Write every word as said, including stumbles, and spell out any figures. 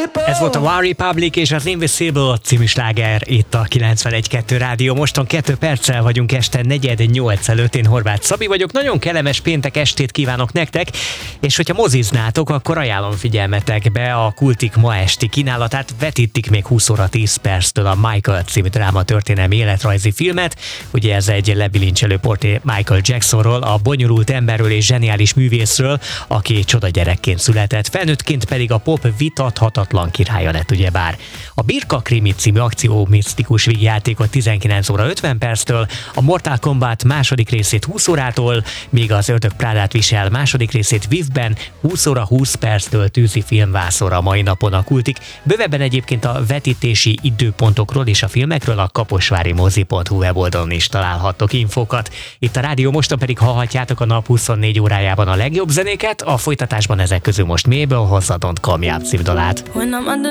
Ez volt a One Republic és az Invisible című sláger itt a kilencvenegy kettő Rádió. Mostan kettő perccel vagyunk este negyed nyolc előtt. Én Horváth Szabi vagyok. Nagyon kellemes péntek estét kívánok nektek, és hogyha moziznátok, akkor ajánlom figyelmetekbe a Kultik ma esti kínálatát. Vetítik még húsz óra tíz perctől a Michael című dráma történelmi életrajzi filmet. Ugye ez egy lebilincselő portré Michael Jacksonról, a bonyolult emberről és zseniális művészről, aki csoda gyerekként született, felnőttként pedig a pop vitathatatlan királya lett, ugyebár. A Birka Krimi című akció misztikus vígjátékot tizenkilenc óra ötven perctől, a Mortal Kombat második részét húsz órától, míg az Ördög Prádát visel második részét Vivben húsz óra húsz perctől tűzi filmvászorra mai napon a Kultik. Bővebben egyébként a vetítési időpontokról és a filmekről a kaposvárimozi pont hu weboldalon is találhattok infókat. Itt a Rádió Mostan pedig hallhatjátok a nap huszonnégy órájában a legjobb zenéket, a folytatásban ezek közül most mélyből hozza Don't Call Me Up címdalát. When I'm under